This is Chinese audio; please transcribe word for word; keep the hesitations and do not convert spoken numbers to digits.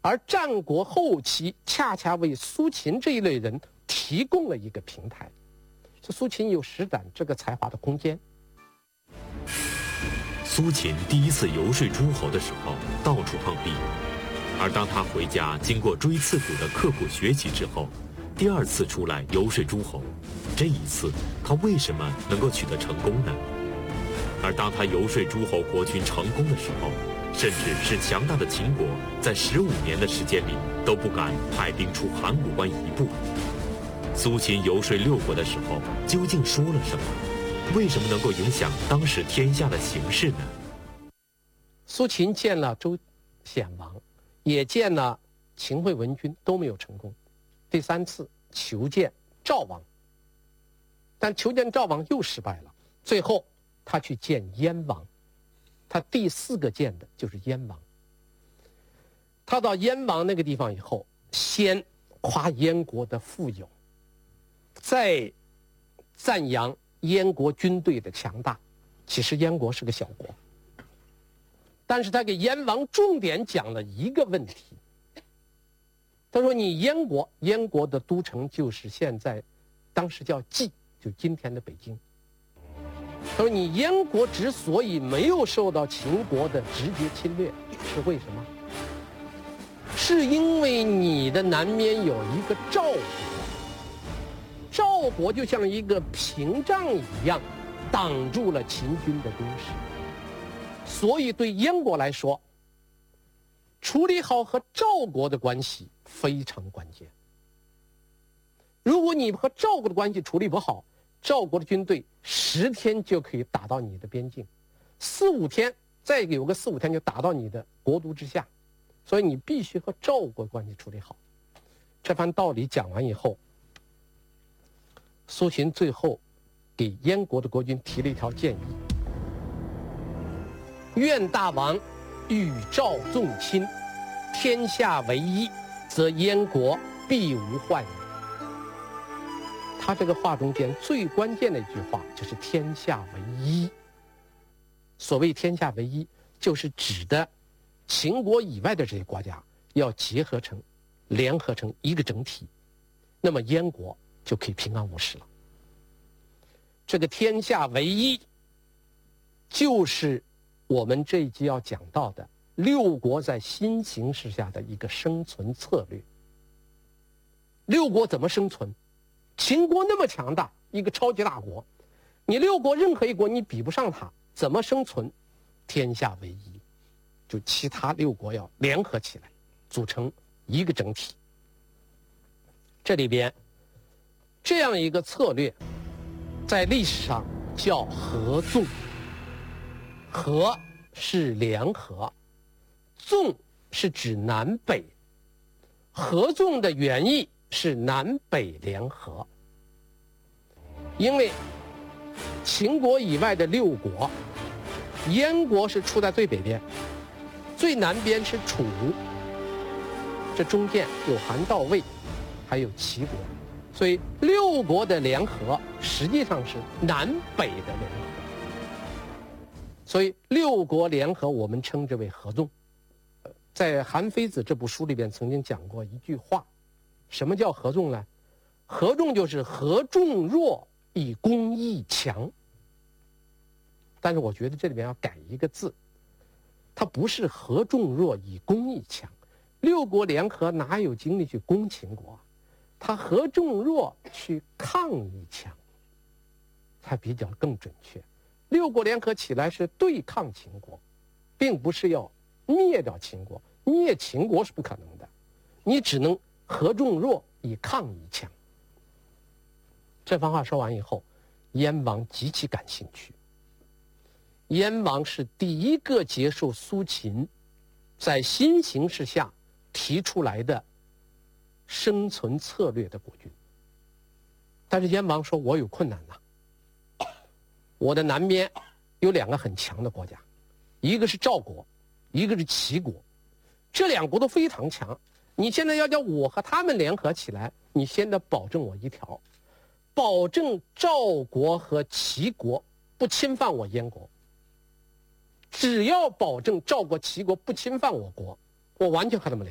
而战国后期恰恰为苏秦这一类人提供了一个平台，就苏秦有施展这个才华的空间。 苏秦第一次游说诸侯的时候，到处碰壁，而当他回家经过锥刺股的刻苦学习之后，第二次出来游说诸侯，这一次他为什么能够取得成功呢？而当他游说诸侯国君成功的时候，甚至是强大的秦国在十五年的时间里都不敢派兵出函谷关一步。苏秦游说六国的时候究竟说了什么？为什么能够影响当时天下的形势呢？ 苏秦见了周显王，也见了秦惠文君，都没有成功。第三次求见赵王，但求见赵王又失败了。最后他去见燕王，他第四个见的就是燕王。他到燕王那个地方以后，先夸燕国的富有，再赞扬燕国军队的强大。其实燕国是个小国，但是他给燕王重点讲了一个问题。他说你燕国，燕国的都城就是现在当时叫蓟，就今天的北京。他说你燕国之所以没有受到秦国的直接侵略，是为什么？是因为你的南面有一个赵国，赵国就像一个屏障一样挡住了秦军的攻势，所以对燕国来说，处理好和赵国的关系非常关键。如果你和赵国的关系处理不好，赵国的军队十天就可以打到你的边境，四五天再有个四五天就打到你的国都之下，所以你必须和赵国关系处理好。这番道理讲完以后，苏秦最后给燕国的国君提了一条建议：愿大王与赵纵亲，天下为一，则燕国必无患矣。他这个话中间最关键的一句话就是天下为一。所谓天下为一，就是指的秦国以外的这些国家要结合成联合成一个整体，那么燕国就可以平安无事了。这个天下为一就是我们这一集要讲到的六国在新形势下的一个生存策略。六国怎么生存？秦国那么强大，一个超级大国，你六国任何一国你比不上它，怎么生存？天下为一，就其他六国要联合起来，组成一个整体。这里边这样一个策略在历史上叫合纵。合是联合，纵是指南北，合纵的原意是南北联合。因为秦国以外的六国，燕国是处在最北边，最南边是楚，这中间有韩赵魏，还有齐国，所以六国的联合实际上是南北的联合。所以六国联合我们称之为合纵。在韩非子这部书里边曾经讲过一句话，什么叫合纵呢？合纵就是合众弱以攻易强。但是我觉得这里边要改一个字，它不是合众弱以攻易强。六国联合哪有精力去攻秦国啊？它合众弱去抗易强，才比较更准确。六国联合起来是对抗秦国，并不是要灭掉秦国，灭秦国是不可能的，你只能合众弱以抗易强。这番话说完以后，燕王极其感兴趣。燕王是第一个接受苏秦在新形势下提出来的生存策略的国君。但是燕王说，我有困难呐、啊我的南边有两个很强的国家，一个是赵国，一个是齐国，这两国都非常强。你现在要叫我和他们联合起来，你先得保证我一条，保证赵国和齐国不侵犯我燕国。只要保证赵国、齐国不侵犯我国，我完全和他们联合。